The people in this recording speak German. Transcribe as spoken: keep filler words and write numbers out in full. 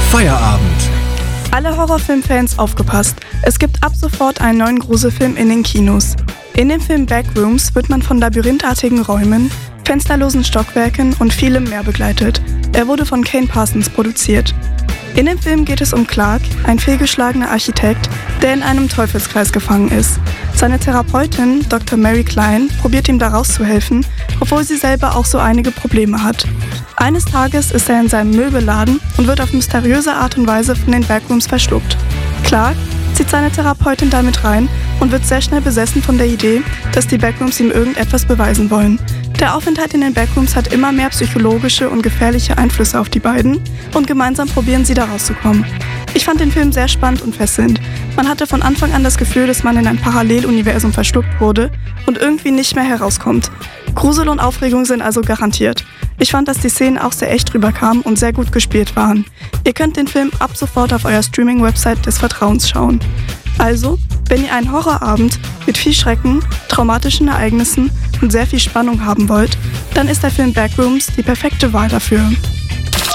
Feierabend. Alle Horrorfilmfans aufgepasst. Es gibt ab sofort einen neuen Gruselfilm in den Kinos. In dem Film Backrooms wird man von labyrinthartigen Räumen, fensterlosen Stockwerken und vielem mehr begleitet. Er wurde von Kane Parsons produziert. In dem Film geht es um Clark, ein fehlgeschlagener Architekt, der in einem Teufelskreis gefangen ist. Seine Therapeutin, Doktor Mary Klein, probiert ihm da rauszuhelfen, obwohl sie selber auch so einige Probleme hat. Eines Tages ist er in seinem Möbelladen und wird auf mysteriöse Art und Weise von den Backrooms verschluckt. Clark zieht seine Therapeutin damit rein und wird sehr schnell besessen von der Idee, dass die Backrooms ihm irgendetwas beweisen wollen. Der Aufenthalt in den Backrooms hat immer mehr psychologische und gefährliche Einflüsse auf die beiden und gemeinsam probieren sie da rauszukommen. Ich fand den Film sehr spannend und fesselnd. Man hatte von Anfang an das Gefühl, dass man in ein Paralleluniversum verschluckt wurde und irgendwie nicht mehr herauskommt. Grusel und Aufregung sind also garantiert. Ich fand, dass die Szenen auch sehr echt rüberkamen und sehr gut gespielt waren. Ihr könnt den Film ab sofort auf eurer Streaming-Website des Vertrauens schauen. Also, wenn ihr einen Horrorabend mit viel Schrecken, traumatischen Ereignissen und sehr viel Spannung haben wollt, dann ist der Film Backrooms die perfekte Wahl dafür.